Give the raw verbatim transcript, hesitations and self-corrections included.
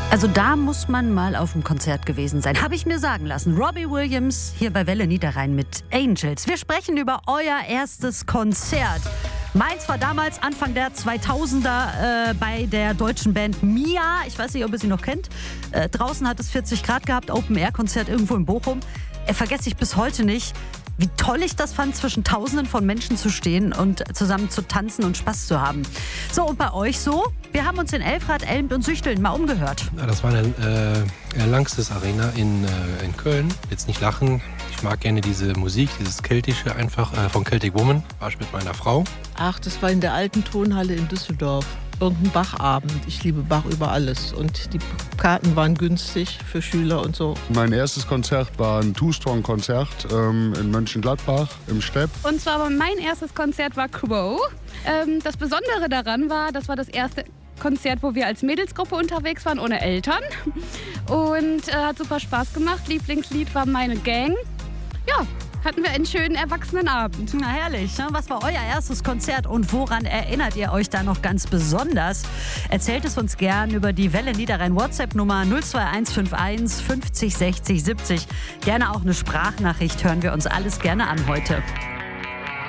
Also da muss man mal auf dem Konzert gewesen sein. Habe ich mir sagen lassen. Robbie Williams hier bei Welle Niederrhein mit Angels. Wir sprechen über euer erstes Konzert. Meins war damals Anfang der zweitausender äh, bei der deutschen Band Mia. Ich weiß nicht, ob ihr sie noch kennt. Äh, draußen hat es vierzig Grad gehabt, Open-Air-Konzert irgendwo in Bochum. Äh, vergesse ich bis heute nicht, wie toll ich das fand, zwischen Tausenden von Menschen zu stehen und zusammen zu tanzen und Spaß zu haben. So, und bei euch so? Wir haben uns in Elfrath, Elmt und Süchteln mal umgehört. Ja, das war eine äh, Langstes Arena in, äh, in Köln. Jetzt nicht lachen. Ich mag gerne diese Musik, dieses Keltische einfach äh, von Celtic Woman. War ich mit meiner Frau. Ach, das war in der alten Tonhalle in Düsseldorf. Irgendein Bachabend. Ich liebe Bach über alles. Und die Karten waren günstig für Schüler und so. Mein erstes Konzert war ein Two-Strong-Konzert ähm, in Mönchengladbach im Stepp. Und zwar war mein erstes Konzert war Crow. Ähm, das Besondere daran war, das war das erste Konzert, wo wir als Mädelsgruppe unterwegs waren, ohne Eltern. Und äh, hat super Spaß gemacht. Lieblingslied war Meine Gang. Ja, hatten wir einen schönen Erwachsenenabend. Na herrlich, ne? Was war euer erstes Konzert und woran erinnert ihr euch da noch ganz besonders? Erzählt es uns gern über die Welle Niederrhein WhatsApp-Nummer null zwei eins fünf eins fünfzig sechzig siebzig. Gerne auch eine Sprachnachricht, hören wir uns alles gerne an heute.